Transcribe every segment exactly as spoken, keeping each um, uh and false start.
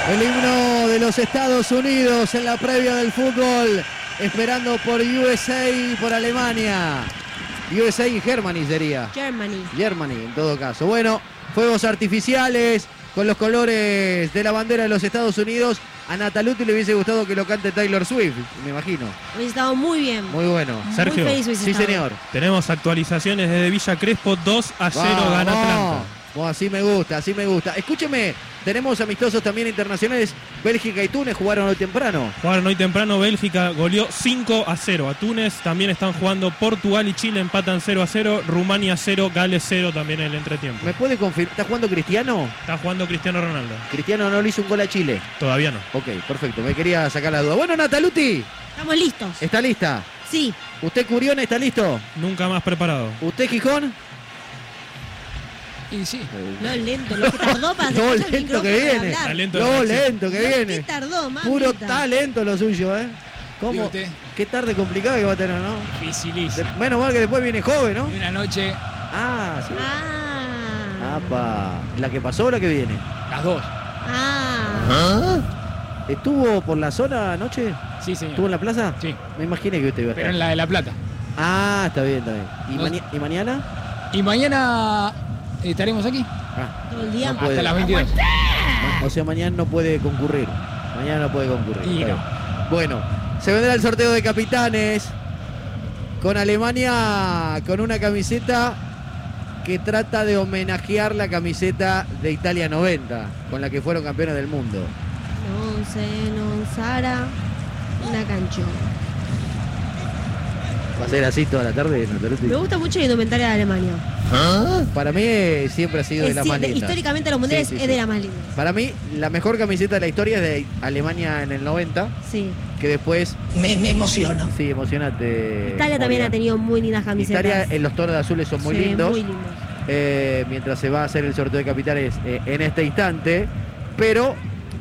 El himno de los Estados Unidos en la previa del fútbol, esperando por U S A y por Alemania. U S A y Germany sería. Germany. Germany, en todo caso. Bueno, fuegos artificiales con los colores de la bandera de los Estados Unidos. A Nataluti le hubiese gustado que lo cante Taylor Swift, me imagino. Hubiese estado muy bien. Muy bueno. Sergio, muy feliz hubiese Sí, estado. señor. Tenemos actualizaciones desde Villa Crespo, dos a cero gana Atlanta. Bueno, así me gusta, así me gusta. Escúcheme, tenemos amistosos también internacionales. Bélgica y Túnez jugaron hoy temprano. Jugaron hoy temprano, Bélgica goleó cinco a cero a Túnez. También están jugando Portugal y Chile, empatan cero a cero. Rumania cero, Gales cero también en el entretiempo. ¿Me puede confirmar? ¿Está jugando Cristiano? Está jugando Cristiano Ronaldo. Cristiano no le hizo un gol a Chile. Todavía no. Ok, perfecto, me quería sacar la duda. Bueno, Nataluti, Estamos listos. ¿está lista? Sí. ¿Usted, Curione, está listo? Nunca más preparado. ¿Usted, Gijón? Y sí. Lo lento, lo que tardó para Lo sacar el lento que micrófono y viene. hablar. Talento de Lo reacción. lento que Lo viene. que tardó, mamita. Puro talento lo suyo, ¿eh? ¿Cómo? Diga usted. Qué tarde complicada que va a tener, ¿no? Dificilísimo. De- menos mal que después viene joven, ¿no? Y una noche, Ah, sí. Ah. Apa. ¿La que pasó o la que viene? las dos. Ah. ¿Estuvo por la zona anoche? Sí, señor. ¿Estuvo en la plaza? Sí. Me imaginé que usted iba a Pero estar. en la de La Plata. Ah, está bien, está bien. ¿Y, No- maña- ¿y mañana? Y mañana estaremos aquí Ah, Todo el día. No puede. hasta las veintidós. o sea, mañana no puede concurrir. Mañana no puede concurrir. Y Está no. bien. Bueno, se vendrá el sorteo de capitanes con Alemania con una camiseta que trata de homenajear la camiseta de Italia noventa, con la que fueron campeones del mundo. Non se non sarà una canción. ¿Va a ser así toda la tarde? Nataluti? Me gusta mucho la indumentaria de Alemania. Para mí eh, siempre ha sido de Es las sí, más de- lindas. históricamente los mundiales Sí, sí, es sí. de las más lindas. Para mí, la mejor camiseta de la historia es de Alemania en el noventa, Sí. que después... Me, me emociono. Sí, emocionante. Italia también Moria. ha tenido muy lindas camisetas. Italia, en los tonos de azules son muy Sí, lindos. Muy lindos. eh, mientras se va a hacer el sorteo de capitanes eh, en este instante. Pero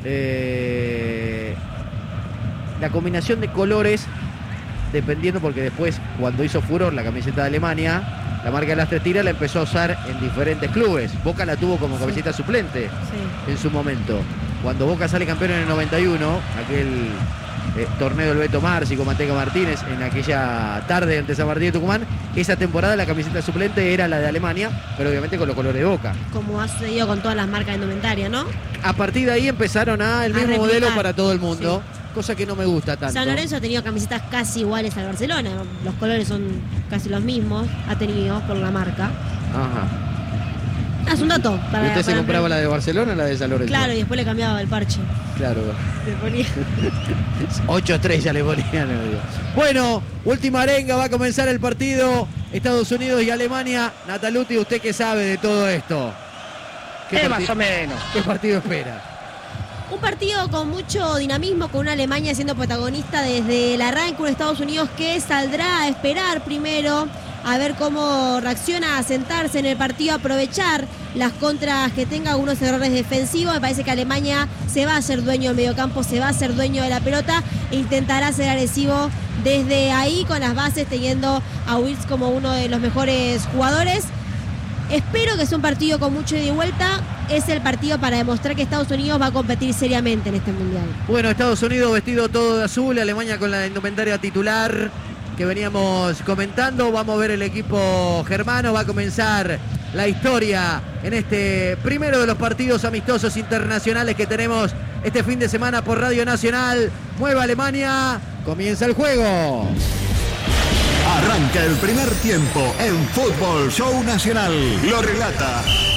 eh, la combinación de colores, dependiendo, porque después, cuando hizo furor la camiseta de Alemania, la marca de las tres tiras la empezó a usar en diferentes clubes. Boca la tuvo como camiseta suplente Sí. en su momento. Cuando Boca sale campeón en el noventa y uno, aquel eh, torneo del Beto Marci con Manteca Martínez, en aquella tarde ante San Martín de Tucumán, esa temporada la camiseta suplente era la de Alemania, pero obviamente con los colores de Boca. Como ha sucedido con todas las marcas de indumentaria, ¿no? A partir de ahí empezaron a el A mismo replicar. modelo para todo el mundo, cosa que no me gusta tanto. San Lorenzo ha tenido camisetas casi iguales al Barcelona. Los colores son casi los mismos. Ha tenido por la marca. Ajá. Ah, es un dato. ¿Y Para, usted se para- compraba la de Barcelona o la de San Lorenzo? Claro, y después le cambiaba el parche. Claro. Le ponía. Ocho estrellas le ponían. le digo. Bueno, última arenga, va a comenzar el partido Estados Unidos y Alemania. Nataluti, ¿usted qué sabe de todo esto? ¿Qué Eh, parti- más o menos. ¿Qué partido espera? Un partido con mucho dinamismo, con una Alemania siendo protagonista desde el arranque, un Estados Unidos que saldrá a esperar primero, a ver cómo reacciona, a sentarse en el partido, a aprovechar las contras que tenga, algunos errores defensivos. Me parece que Alemania se va a hacer dueño del mediocampo, se va a hacer dueño de la pelota e intentará ser agresivo desde ahí con las bases, teniendo a Wills como uno de los mejores jugadores. Espero que sea un partido con mucho ida y vuelta. Es el partido para demostrar que Estados Unidos va a competir seriamente en este mundial. Bueno, Estados Unidos vestido todo de azul, Alemania con la indumentaria titular que veníamos comentando. Vamos a ver el equipo germano, va a comenzar la historia en este primero de los partidos amistosos internacionales que tenemos este fin de semana por Radio Nacional. Mueve Alemania, comienza el juego. Arranca el primer tiempo en Fútbol Show Nacional. Lo relata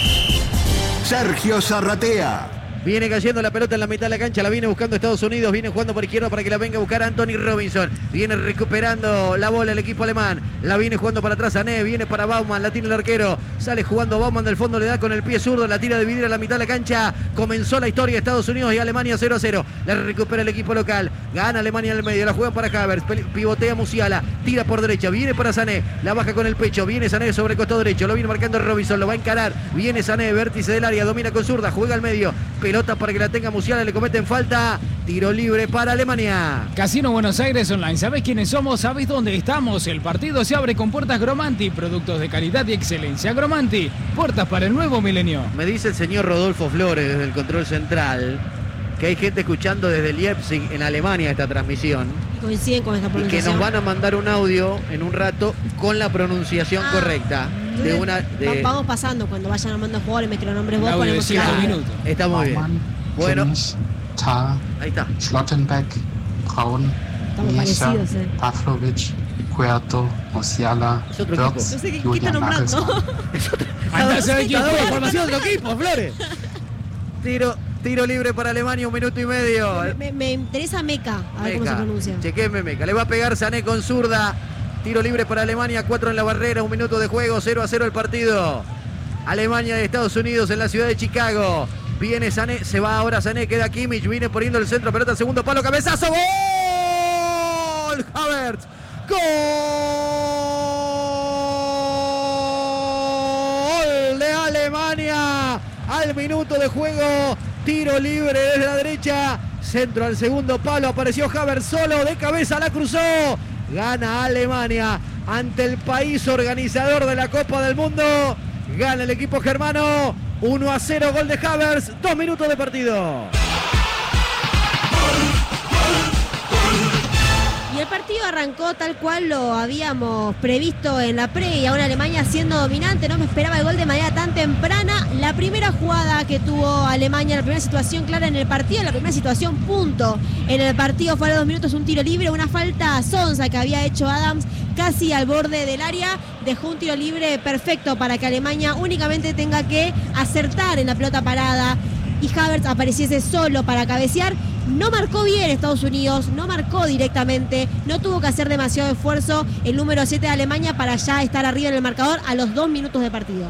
Sergio Zarratea. Viene cayendo la pelota en la mitad de la cancha, la viene buscando Estados Unidos, viene jugando por izquierda para que la venga a buscar Anthony Robinson. Viene recuperando la bola el equipo alemán, la viene jugando para atrás Sané, viene para Baumann, la tiene el arquero, sale jugando Baumann del fondo, le da con el pie zurdo, la tira de dividir a la mitad de la cancha. Comenzó la historia, Estados Unidos y Alemania cero a cero. La recupera el equipo local, gana Alemania en el medio, la juegan para Havertz, pivotea Musiala, tira por derecha, viene para Sané, la baja con el pecho, viene Sané sobre el costado derecho, lo viene marcando Robinson, lo va a encarar, viene Sané, vértice del área, domina con zurda, juega al medio, pelota para que la tenga Musiala, le cometen falta, tiro libre para Alemania. Casino Buenos Aires Online. ¿Sabés quiénes somos? ¿Sabés dónde estamos? El partido se abre con puertas Gromanti, productos de calidad y excelencia. Gromanti, puertas para el nuevo milenio. Me dice el señor Rodolfo Flores desde el control central que hay gente escuchando desde Leipzig en Alemania esta transmisión. Y coinciden con esta Y que pronunciación. nos van a mandar un audio en un rato con la pronunciación Ah, correcta de una. De... Va- Vamos pasando cuando vayan armando jugadores, me que lo nombres vos, Un audio de ponemos cinco la- minutos. Está muy bien. Baumann, Bueno, Kimmich, Tah, ahí está. Schlottenbeck, Braun, Estamos Nietzsche, parecidos, eh. Pavlovic, Puerto, Musiala, Es otro Wirtz, equipo. No sé qué- qué Julian está nombrando. Nagelsmann. Andá a saber quién Está dando fue. información de otro equipo, Flores. Tiro, tiro libre para Alemania, un minuto y medio. Me, me interesa Meca, a ver cómo se Meca. pronuncia. Chequenme, Meca. Le va a pegar Sané con zurda. Tiro libre para Alemania, cuatro en la barrera, un minuto de juego, cero a cero el partido. Alemania y Estados Unidos en la ciudad de Chicago. Viene Sané, se va ahora Sané, queda Kimmich, viene poniendo el centro, pelota al segundo palo, cabezazo, ¡gol! Havertz, ¡gol de Alemania! Al minuto de juego, tiro libre desde la derecha, centro al segundo palo, apareció Havertz solo, de cabeza la cruzó. Gana Alemania ante el país organizador de la Copa del Mundo. Gana el equipo germano, uno a cero, gol de Havertz, dos minutos de partido. Y el partido arrancó tal cual lo habíamos previsto en la pre y ahora Alemania siendo dominante. No me esperaba el gol de manera tan temprana. La primera jugada que tuvo Alemania, la primera situación clara en el partido, la primera situación punto en el partido fue a los dos minutos un tiro libre, una falta sonsa que había hecho Adams casi al borde del área. Dejó un tiro libre perfecto para que Alemania únicamente tenga que acertar en la pelota parada y Havertz apareciese solo para cabecear. No marcó bien Estados Unidos, no marcó directamente, no tuvo que hacer demasiado esfuerzo el número siete de Alemania para ya estar arriba en el marcador a los dos minutos de partido.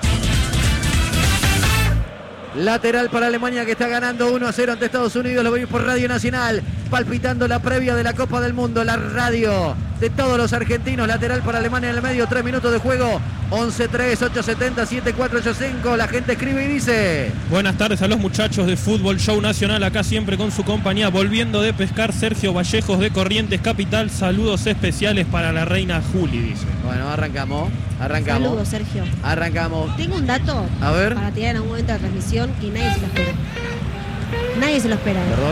Lateral para Alemania que está ganando uno a cero ante Estados Unidos. Lo veis por Radio Nacional, palpitando la previa de la Copa del Mundo, la radio de todos los argentinos. Lateral para Alemania en el medio, tres minutos de juego. once tres, ocho setenta, siete cuatro ocho cinco. La gente escribe y dice: Buenas tardes a los muchachos de Fútbol Show Nacional, acá siempre con su compañía, volviendo de pescar, Sergio Vallejos de Corrientes Capital. Saludos especiales para la reina Juli, dice. Bueno, arrancamos, arrancamos. Saludos, Sergio. Arrancamos. Tengo un dato A ver. para tirar en algún momento de la transmisión que nadie se lo espera. Nadie se lo espera. ¿eh? Perdón.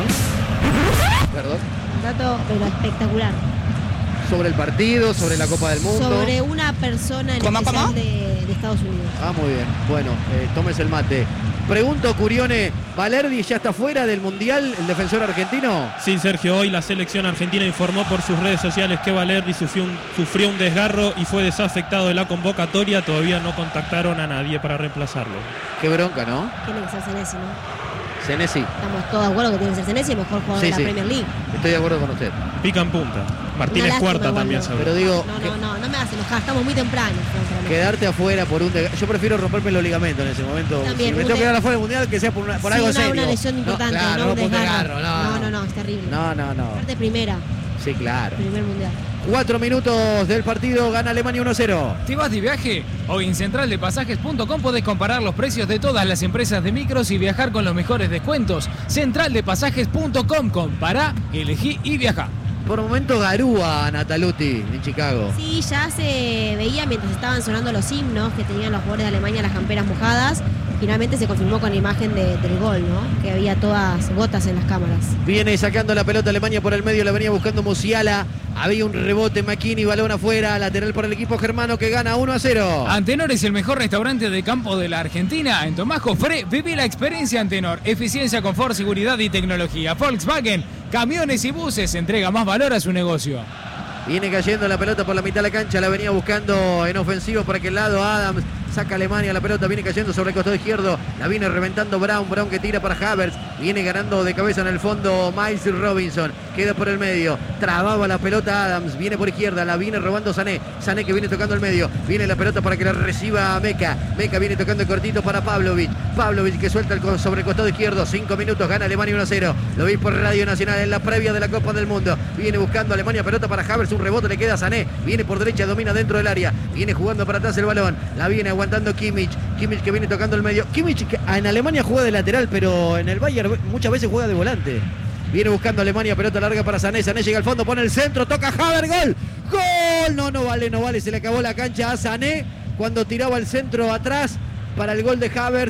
Perdón. Un dato pero espectacular. Sobre el partido, sobre la Copa del Mundo. Sobre una persona en ¿Cómo, especial cómo? De, de Estados Unidos. Ah, muy bien. Bueno, eh, tómese el mate. Pregunto, Curione, ¿Valerdi ya está fuera del Mundial, el defensor argentino? Sí, Sergio, hoy la selección argentina informó por sus redes sociales que Valerdi sufrió un, sufrió un desgarro y fue desafectado de la convocatoria. Todavía no contactaron a nadie para reemplazarlo. Qué bronca, ¿no? Tiene que ser Senesi, ¿no? Senesi, Estamos todos de acuerdo que tiene que ser Senesi, el mejor jugador Sí, de la sí. Premier League. estoy de acuerdo con usted. Pica en punta. Martínez lástima, Cuarta igual, también no. sabe. Pero digo, No, que- no, no, no me hagas enojar, estamos muy temprano. sinceramente. quedarte afuera por un desgarro. Yo prefiero romperme los ligamentos en ese momento. También, si me un tengo que de- quedar afuera del Mundial, que sea por, una- por Sí, algo una, serio. una lesión importante, no, claro, no, un por un desgarro. desgarro, no. no, no, no, es terrible. No, no, no. Aparte primera, Sí, claro. primer mundial. Cuatro minutos del partido, gana Alemania uno a cero. ¿Te vas de viaje? Hoy en central de pasajes punto com podés comparar los precios de todas las empresas de micros y viajar con los mejores descuentos. central de pasajes punto com, compará, elegí y viajá. Por momento Garúa Nataluti en Chicago. Sí, ya se veía mientras estaban sonando los himnos que tenían los jugadores de Alemania las camperas mojadas. Finalmente se confirmó con la imagen de- del gol, ¿no? Que había todas gotas en las cámaras. Viene sacando la pelota Alemania por el medio, la venía buscando Musiala. Había un rebote, McKinney, balón afuera, lateral por el equipo germano que gana uno a cero. Antenor es el mejor restaurante de campo de la Argentina. En Tomás Jofré viví la experiencia Antenor. Eficiencia, confort, seguridad y tecnología. Volkswagen, camiones y buses, entrega más valor a su negocio. Viene cayendo la pelota por la mitad de la cancha, la venía buscando en ofensivo por aquel lado Adams. Saca Alemania la pelota, viene cayendo sobre el costado izquierdo, la viene reventando Brown, Brown que tira para Havertz, viene ganando de cabeza en el fondo Miles Robinson, queda por el medio, trababa la pelota Adams, viene por izquierda, la viene robando Sané, Sané que viene tocando el medio, viene la pelota para que la reciba Meca, Meca viene tocando el cortito para Pavlovic, Pavlovic que suelta el co- sobre el costado izquierdo, cinco minutos, gana Alemania uno a cero, lo veis por Radio Nacional en la previa de la Copa del Mundo, viene buscando Alemania, pelota para Havertz, un rebote le queda a Sané, viene por derecha, domina dentro del área, viene jugando para atrás el balón, la viene aguantando Kimmich, Kimmich que viene tocando el medio, Kimmich que en Alemania juega de lateral, pero en el Bayern muchas veces juega de volante. Viene buscando Alemania, pelota larga para Sané, Sané llega al fondo, pone el centro, toca Havertz, gol, gol, no, no vale, no vale, se le acabó la cancha a Sané cuando tiraba el centro atrás para el gol de Havertz.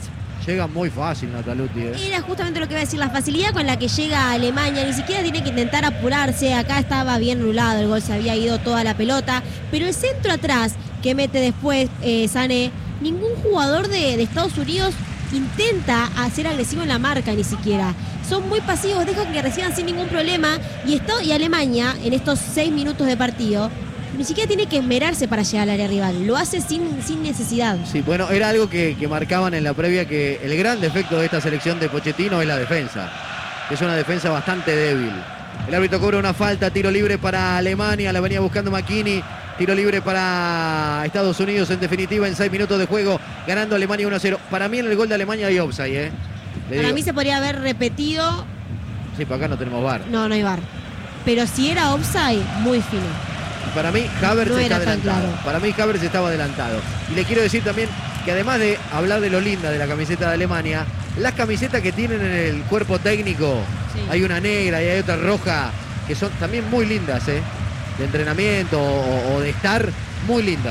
Llega muy fácil Nataluti. ¿eh? Era justamente lo que iba a decir, la facilidad con la que llega a Alemania, ni siquiera tiene que intentar apurarse, acá estaba bien anulado el gol, se había ido toda la pelota, pero el centro atrás que mete después eh, Sané, ningún jugador de, de Estados Unidos intenta hacer agresivo en la marca ni siquiera. Son muy pasivos, dejan que reciban sin ningún problema y, esto, y Alemania en estos seis minutos de partido ni siquiera tiene que esmerarse para llegar al área rival, lo hace sin, sin necesidad. Sí, bueno, era algo que, que marcaban en la previa, que el gran defecto de esta selección de Pochettino es la defensa. Es una defensa bastante débil. El árbitro cobra una falta, tiro libre para Alemania, la venía buscando McKinney. Tiro libre para Estados Unidos, en definitiva, en seis minutos de juego, ganando Alemania uno a cero. Para mí en el gol de Alemania hay offside, ¿eh? Le Para digo. mí se podría haber repetido. Sí, para acá no tenemos V A R. No, no hay V A R. Pero si era offside, muy fino. Para mí Havertz No está era tan adelantado. claro. Para mí Havertz estaba adelantado. Y le quiero decir también que además de hablar de lo linda de la camiseta de Alemania, las camisetas que tienen en el cuerpo técnico, Sí. hay una negra y hay otra roja, que son también muy lindas, ¿eh? De entrenamiento o, o de estar, muy lindas.